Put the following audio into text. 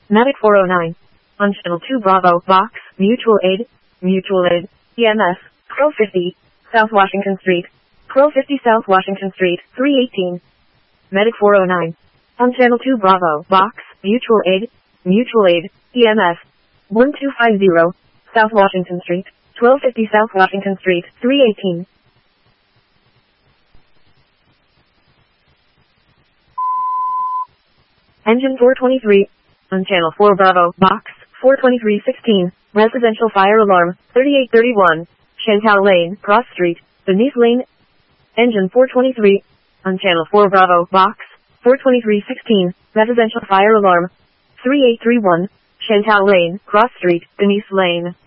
Medic 409. On Channel 2 Bravo, Box, Mutual Aid, EMS, Crow 50, South Washington Street, Crow 50 South Washington Street, 318. Medic 409. On Channel 2 Bravo, Box, Mutual Aid, EMS, 1250, South Washington Street, 1250 South Washington Street, 318. Engine 423. On Channel 4 Bravo, Box, 42316, Residential Fire Alarm, 3831, Chantal Lane, Cross Street, Denise Lane. Engine 423. On Channel 4 Bravo, Box, 42316, Residential Fire Alarm, 3831, Chantal Lane, Cross Street, Denise Lane.